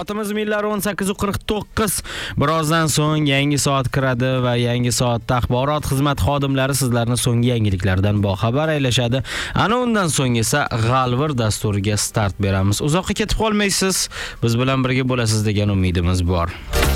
Soatimiz millari 18:49. Birozdan so'ng yangi soat kiradi va yangi soatda axborot xizmat xodimlari sizlarni so'nggi yangiliklardan boxabar aylashadi. Ana undan so'ng esa G'alvir dasturiga start beramiz. Uzoqqa ketib qolmaysiz, biz bilan birga bo'lasiz degan umidimiz bor.